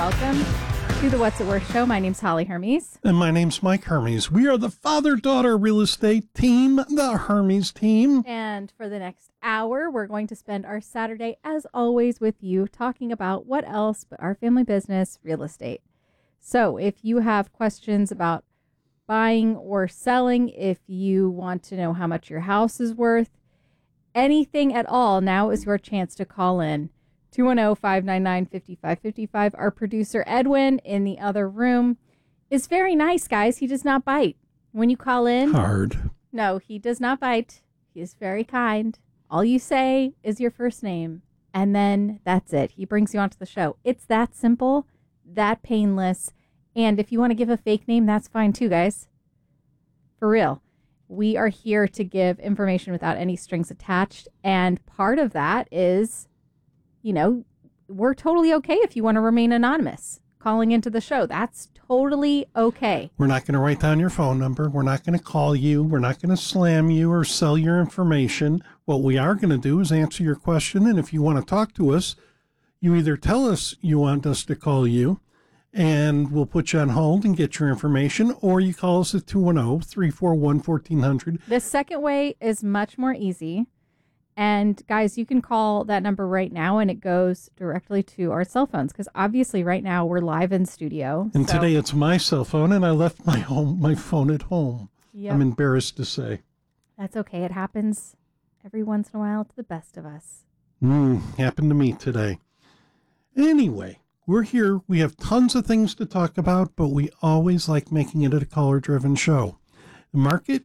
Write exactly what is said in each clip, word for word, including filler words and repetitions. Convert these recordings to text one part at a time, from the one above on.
welcome to the What's It Worth show. My name's Holly Hermes. And my name's Mike Hermes. We are the father-daughter real estate team, the Hermes team. And for the next hour, we're going to spend our Saturday, as always, with you talking about what else but our family business, real estate. So if you have questions about buying or selling, if you want to know how much your house is worth, anything at all, now is your chance to call in. two one zero, five nine nine, five five five five. Our producer, Edwin, in the other room, is very nice, guys. He does not bite. When you call in... Hard. No, he does not bite. He is very kind. All you say is your first name, and then that's it. He brings you onto the show. It's that simple, that painless, and if you want to give a fake name, that's fine too, guys. For real. We are here to give information without any strings attached, and part of that is... You know, we're totally okay if you want to remain anonymous calling into the show. That's totally okay. We're not going to write down your phone number. We're not going to call you. We're not going to slam you or sell your information. What we are going to do is answer your question. And if you want to talk to us, you either tell us you want us to call you and we'll put you on hold and get your information, or you call us at two one zero, three four one, one four zero zero. The second way is much more easy. And guys, you can call that number right now and it goes directly to our cell phones because obviously right now we're live in studio. And so. Today it's my cell phone and I left my home, my phone at home. Yep. I'm embarrassed to say. That's okay. It happens every once in a while to the best of us. Mm, happened to me today. Anyway, we're here. We have tons of things to talk about, but we always like making it a caller-driven show. The market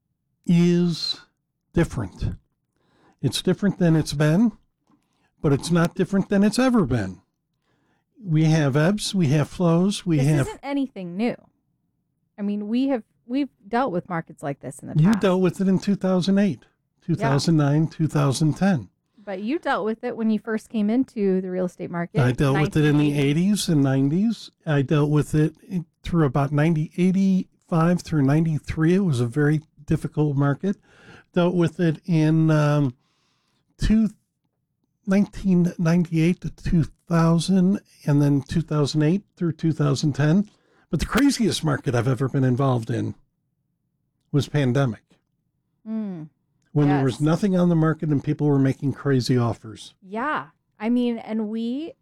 is different. It's different than it's been, but it's not different than it's ever been. We have ebbs, we have flows, we this have... This isn't anything new. I mean, we have, we've dealt with markets like this in the you past. You dealt with it in two thousand eight, two thousand nine, yeah. two thousand ten. But you dealt with it when you first came into the real estate market. I dealt with it in the eighties and nineties. I dealt with it through about ninety, eighty-five through ninety-three. It was a very difficult market. Dealt with it in... Um, Two, nineteen ninety-eight to two thousand, and then two thousand eight through two thousand ten. But the craziest market I've ever been involved in was pandemic. Mm, when yes. There was nothing on the market and people were making crazy offers. Yeah. I mean, and we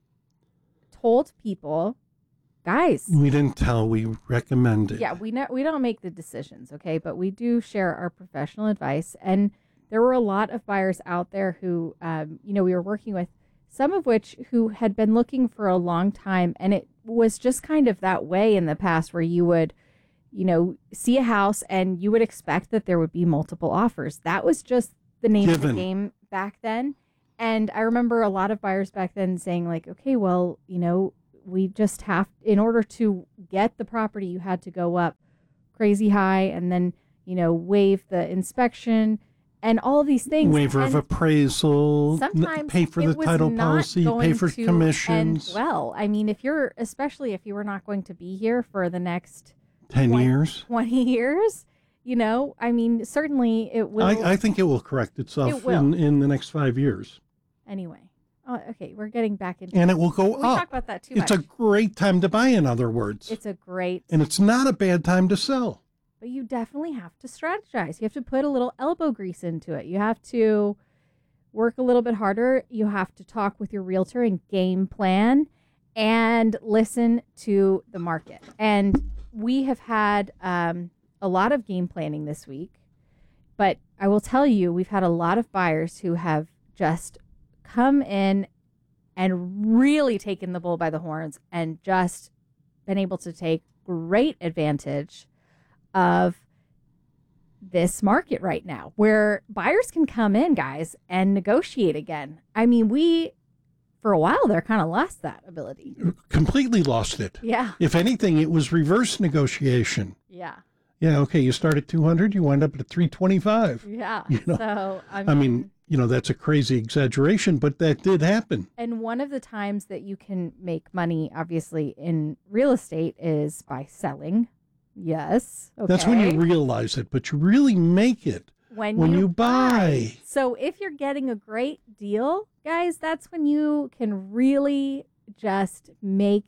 told people, guys. We didn't tell, we recommended. Yeah, we, ne- we don't make the decisions, okay? But we do share our professional advice. And there were a lot of buyers out there who, um, you know, we were working with, some of which who had been looking for a long time. And it was just kind of that way in the past where you would, you know, see a house and you would expect that there would be multiple offers. That was just the name Given. of the game back then. And I remember a lot of buyers back then saying like, okay, well, you know, we just have, in order to get the property, you had to go up crazy high and then, you know, waive the inspection. And all these things. Waiver and of appraisal, sometimes pay for the title policy, pay for commissions. End well, I mean, if you're, especially if you were not going to be here for the next ten twenty, years, twenty years, you know, I mean, certainly it will. I, I think it will correct itself it will. In, in the next five years. Anyway. Oh, okay, we're getting back into And it will go we up. We talk about that too It's much. a great time to buy, in other words. It's a great. And it's not a bad time to sell. But you definitely have to strategize. You have to put a little elbow grease into it. You have to work a little bit harder. You have to talk with your realtor and game plan and listen to the market. And we have had um, a lot of game planning this week. But I will tell you, we've had a lot of buyers who have just come in and really taken the bull by the horns and just been able to take great advantage of this market right now where buyers can come in, guys, and negotiate again. I mean, we, for a while there, kind of lost that ability. Completely lost it. Yeah. If anything, it was reverse negotiation. Yeah. Yeah, okay, you start at two hundred, you wind up at three twenty-five. Yeah. You know? So, I mean, I mean, you know, that's a crazy exaggeration, but that did happen. And one of the times that you can make money, obviously, in real estate is by selling. Yes. Okay. That's when you realize it, but you really make it when, when you, you buy. buy. So if you're getting a great deal, guys, that's when you can really just make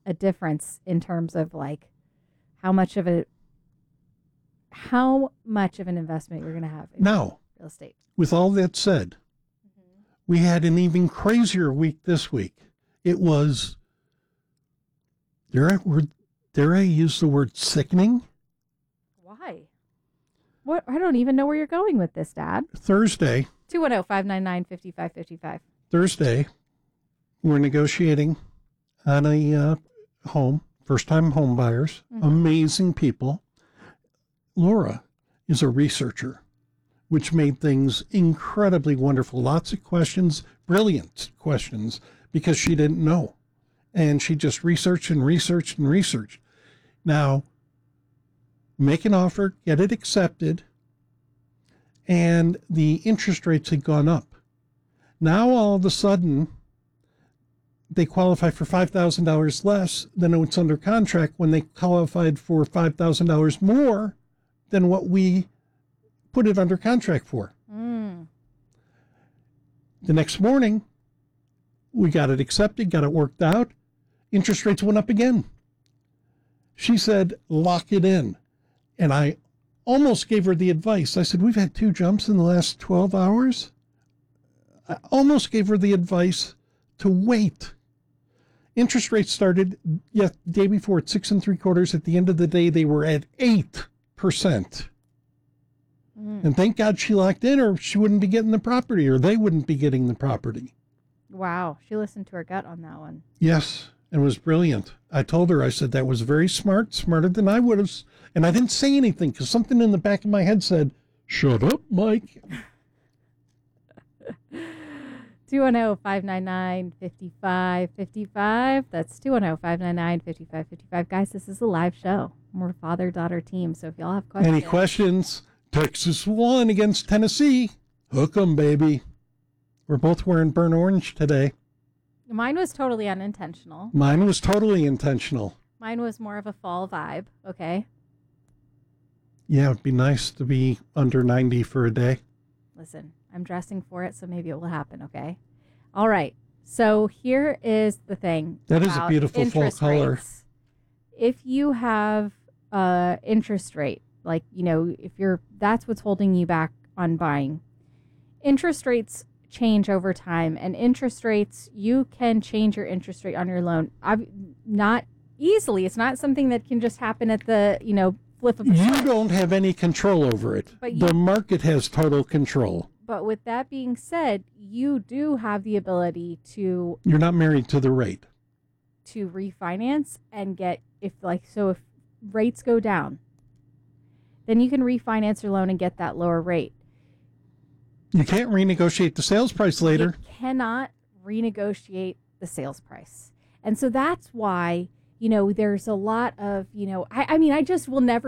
a difference in terms of like how much of a how much of an investment you're going to have in Now, real estate. with all that said, mm-hmm. we had an even crazier week this week. It was, dare I, word, dare I use the word sickening? Why? What? I don't even know where you're going with this, Dad. Thursday. two one zero, five nine nine, five five five five. Thursday, we're negotiating on a uh, home, first-time home buyers, mm-hmm. amazing people. Laura is a researcher, which made things incredibly wonderful. Lots of questions, brilliant questions, because she didn't know. And she just researched and researched and researched. Now, make an offer, get it accepted, and the interest rates had gone up. Now, all of a sudden, they qualify for five thousand dollars less than what's under contract when they qualified for five thousand dollars more than what we put it under contract for. Mm. The next morning, we got it accepted, got it worked out. Interest rates went up again. She said, lock it in. And I almost gave her the advice. I said, we've had two jumps in the last twelve hours. I almost gave her the advice to wait. Interest rates started yeah, the day before at six and three quarters. At the end of the day, they were at eight percent. Mm. And thank God she locked in, or she wouldn't be getting the property, or they wouldn't be getting the property. Wow. She listened to her gut on that one. Yes. It was brilliant. I told her, I said, that was very smart, smarter than I would have. And I didn't say anything because something in the back of my head said, shut up, Mike. two one zero, five nine nine, five five five five. That's two one zero, five nine nine, five five five five. Guys, this is a live show. We're a father-daughter team, so if y'all have questions. Any questions? Texas won against Tennessee. Hook 'em, baby. We're both wearing burnt orange today. Mine was totally unintentional. Mine was totally intentional. Mine was more of a fall vibe, okay? Yeah, it'd be nice to be under ninety for a day. Listen, I'm dressing for it, so maybe it will happen, okay? All right. So here is the thing. That is a beautiful fall color. Rates. If you have uh interest rate, like, you know, if you're, that's what's holding you back on buying. Interest rates change over time, and interest rates, you can change your interest rate on your loan. I've, not easily. It's not something that can just happen at the, you know, flip of a You switch. don't have any control over it. But you, the market has total control. But with that being said, you do have the ability to... You're not married to the rate. To refinance and get, if like, so if rates go down, then you can refinance your loan and get that lower rate. You can't renegotiate the sales price later. You cannot renegotiate the sales price. And so that's why, you know, there's a lot of, you know, I, I mean, I just will never